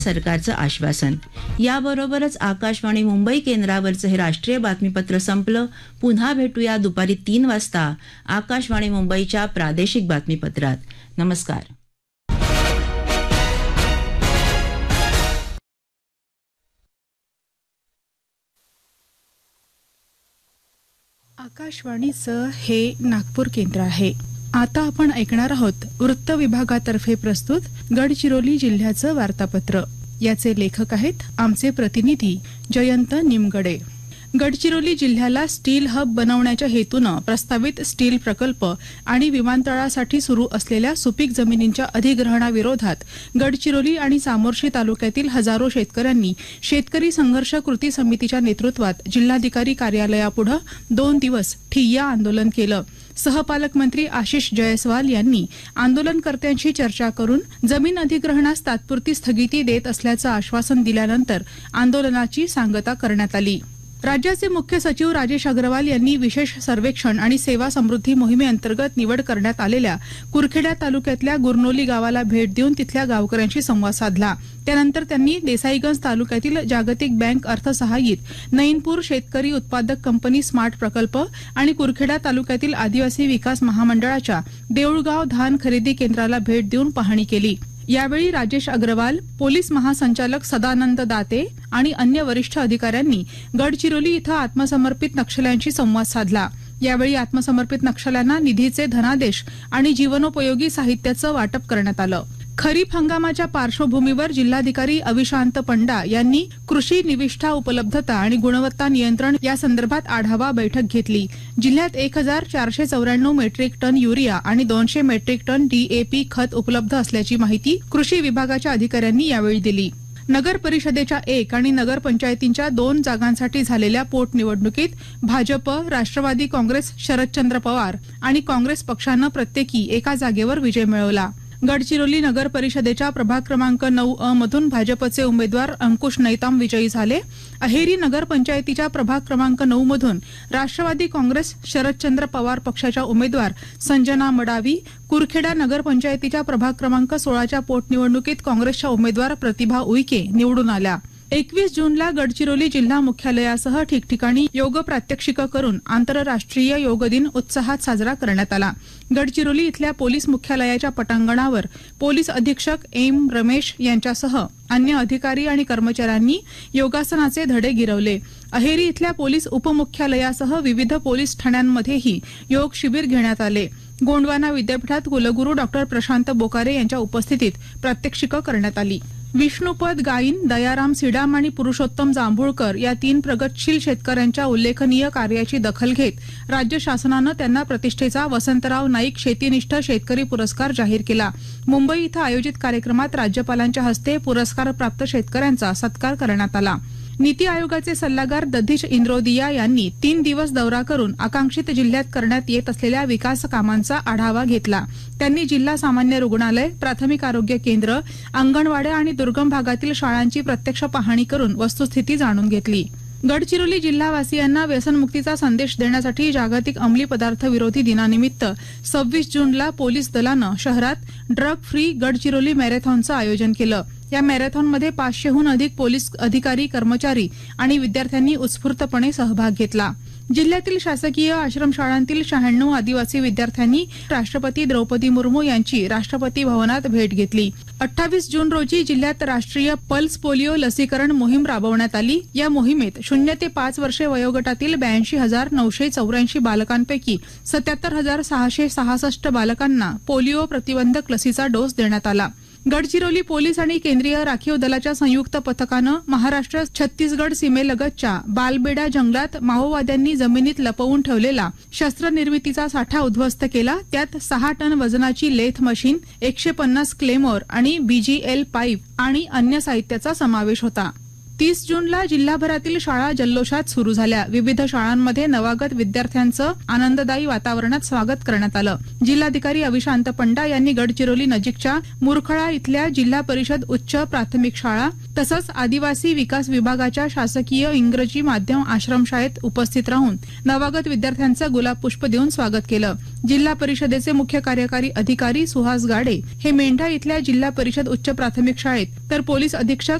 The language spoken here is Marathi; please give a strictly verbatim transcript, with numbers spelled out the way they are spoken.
सरकारचं आश्वासन. याबरोबरच आकाशवाणी मुंबई केंद्रावरचं हे राष्ट्रीय बातमीपत्र संपलं. पुन्हा भेटूया दुपारी तीन वाजता आकाशवाणी मुंबईच्या प्रादेशिक बातमीपत्रात. नमस्कार. आकाशवाणीचं हे नागपूर केंद्र आहे. आता आपण ऐकणार आहोत वृत्त विभागातर्फे प्रस्तुत गडचिरोली जिल्ह्याचं वार्तापत्र. याचे लेखक आहेत आमचे प्रतिनिधी जयंत निमगडे. गडचिरोली जिल्ह्याला स्टील हब बनवण्याच्या हेतूनं प्रस्तावित स्टील प्रकल्प आणि विमानतळासाठी सुरू असलेल्या सुपीक जमिनींच्या अधिग्रहणाविरोधात गडचिरोली आणि चामोर्शी तालुक्यातील हजारो शेतकऱ्यांनी शेतकरी संघर्ष कृती समितीच्या नेतृत्वात जिल्हाधिकारी कार्यालयापुढे दोन दिवस ठिय्या आंदोलन केलं. सहपालकमंत्री आशिष जयस्वाल यांनी आंदोलनकर्त्यांशी चर्चा करून जमीन अधिग्रहणास तात्पुरती स्थगिती देत असल्याचं आश्वासन दिल्यानंतर आंदोलनाची सांगता करण्यात आली. राज्याचे मुख्य सचिव राजेश अग्रवाल यांनी विशेष सर्वेक्षण आणि सेवा समृद्धी मोहिमेअंतर्गत निवड करण्यात आलेल्या कुरखेडा तालुक्यातल्या गुरनोली गावाला भेट देऊन तिथल्या गावकऱ्यांशी संवाद साधला. त्यानंतर त्यांनी देसाईगंज तालुक्यातील जागतिक बँक अर्थसहाय्यित नईनपूर शेतकरी उत्पादक कंपनी स्मार्ट प्रकल्प आणि कुरखेडा तालुक्यातील आदिवासी विकास महामंडळाच्या देऊळगाव धान खरेदी केंद्राला भेट देऊन पाहणी केली. यावेळी राजेश अग्रवाल, पोलीस महासंचालक सदानंद दाते आणि अन्य वरिष्ठ अधिकाऱ्यांनी गडचिरोली इथं आत्मसमर्पित नक्षल्यांशी संवाद साधला. यावेळी आत्मसमर्पित नक्षल्यांना निधीचे धनादेश आणि जीवनोपयोगी साहित्याचं वाटप करण्यात आलं. खरीप हंगामाच्या पार्श्वभूमीवर जिल्हाधिकारी अविशांत पंडा यांनी कृषी निविष्ठा उपलब्धता आणि गुणवत्ता नियंत्रण या संदर्भात आढावा बैठक घेतली. जिल्ह्यात एक हजार चारशे चौऱ्याण्णव मेट्रिक टन युरिया आणि दोनशे मेट्रिक टन डीएपी खत उपलब्ध असल्याची माहिती कृषी विभागाच्या अधिकाऱ्यांनी यावेळी दिली. नगर परिषदेच्या एक आणि नगर पंचायतींच्या दोन जागांसाठी झालेल्या पोटनिवडणुकीत भाजप, राष्ट्रवादी काँग्रेस, शरदचंद्र पवार आणि काँग्रेस पक्षानं प्रत्येकी एका जागेवर विजय मिळवला. गडचिरोली नगर परिषदेच्या प्रभाग क्रमांक नऊ अ मधून भाजपचे उमेदवार अंकुश नैताम विजयी झाले. अहेरी नगर पंचायतीच्या प्रभाग क्रमांक नऊ मधून राष्ट्रवादी काँग्रेस शरदचंद्र पवार पक्षाच्या उमेदवार संजना मडावी, कुरखेडा नगर पंचायतीच्या प्रभाग क्रमांक सोळाच्या पोटनिवडणुकीत काँग्रेसच्या उमेदवार प्रतिभा उईके निवडून आल्या. एकवीस जूनला गडचिरोली जिल्हा मुख्यालयासह ठिकठिकाणी योग प्रात्यक्षिकं करून आंतरराष्ट्रीय योग दिन उत्साहात साजरा करण्यात आला. गडचिरोली इथल्या पोलीस मुख्यालयाच्या पटांगणावर पोलीस अधीक्षक एम रमेश यांच्यासह अन्य अधिकारी आणि कर्मचाऱ्यांनी योगासनाचे धडे गिरवले. अहेरी इथल्या पोलीस उपमुख्यालयासह विविध पोलीस ठाण्यांमध्येही योग शिबिर घेण्यात आले. गोंडवाना विद्यापीठात कुलगुरू डॉक्टर प्रशांत बोकारे यांच्या उपस्थितीत प्रात्यक्षिकं करण्यात आली. विष्णुपद गाईन, दयाराम सिडाम आणि पुरुषोत्तम जांभूळकर या तीन प्रगतशील शेतकऱ्यांच्या उल्लेखनीय कार्याची दखल घेत राज्य शासनानं त्यांना प्रतिष्ठेचा वसंतराव नाईक शेतीनिष्ठ शेतकरी पुरस्कार जाहीर केला. मुंबई इथं आयोजित कार्यक्रमात राज्यपालांच्या हस्ते पुरस्कार प्राप्त शेतकऱ्यांचा सत्कार करण्यात आला. नीती आयोगाचे सल्लागार दधीश इंद्रोदिया यांनी तीन दिवस दौरा करून आकांक्षित जिल्ह्यात करण्यात येत असलेल्या विकास कामांचा आढावा घेतला. त्यांनी जिल्हा सामान्य रुग्णालय, प्राथमिक आरोग्य केंद्र, अंगणवाड्या आणि दुर्गम भागातील शाळांची प्रत्यक्ष पाहणी करून वस्तुस्थिती जाणून घेतली. गडचिरोली जिल्हावासियांना व्यसनमुक्तीचा संदेश देण्यासाठी जागतिक अंमली पदार्थ विरोधी दिनानिमित्त सव्वीस जूनला पोलीस दलानं शहरात ड्रग फ्री गडचिरोली मॅरेथॉनचं आयोजन केलं. या मॅरेथॉनमध्ये पाचशेहून अधिक पोलीस अधिकारी, कर्मचारी आणि विद्यार्थ्यांनी उत्स्फूर्तपणे सहभाग घेतला. जिल्ह्यातील शासकीय आश्रमशाळांतील शहाण्णव आदिवासी विद्यार्थ्यांनी राष्ट्रपती द्रौपदी मुर्मू यांची राष्ट्रपती भवनात भेट घेतली. अठ्ठावीस जून रोजी जिल्ह्यात राष्ट्रीय पल्स पोलिओ लसीकरण मोहीम राबवण्यात आली. या मोहिमेत शून्य ते पाच वर्षे वयोगटातील ब्याऐंशी हजार नऊशे चौऱ्याऐंशी बालकांपैकी सत्याहत्तर हजार सहाशे सहासष्ट बालकांना पोलिओ प्रतिबंधक लसीचा डोस देण्यात आला. गडचिरोली पोलीस आणि केंद्रीय राखीव दलाच्या संयुक्त पथकानं महाराष्ट्र छत्तीसगड सीमेलगतच्या बालबेडा जंगलात माओवाद्यांनी जमिनीत लपवून ठेवलेला शस्त्रनिर्मितीचा साठा उद्ध्वस्त केला. त्यात सहा टन वजनाची लेथ मशीन, एकशे पन्नास क्लेमोर आणि बीजीएल पाईप आणि अन्य साहित्याचा समावेश होता. तीस जूनला जिल्हाभरातील शाळा जल्लोषात सुरू झाल्या. विविध शाळांमध्ये नवागत विद्यार्थ्यांचं आनंददायी वातावरणात स्वागत करण्यात आलं. जिल्हाधिकारी अविशांत पंडा यांनी गडचिरोली नजीकच्या मुरखळा इथल्या जिल्हा परिषद उच्च प्राथमिक शाळा तसंच आदिवासी विकास विभागाच्या शासकीय इंग्रजी माध्यम आश्रमशाळेत उपस्थित राहून नवागत विद्यार्थ्यांचं गुलाब पुष्प देऊन स्वागत केलं. जिल्हा परिषदेचे मुख्य कार्यकारी अधिकारी सुहास गाडे हे मेंढा इथल्या जिल्हा परिषद उच्च प्राथमिक शाळेत तर पोलीस अधीक्षक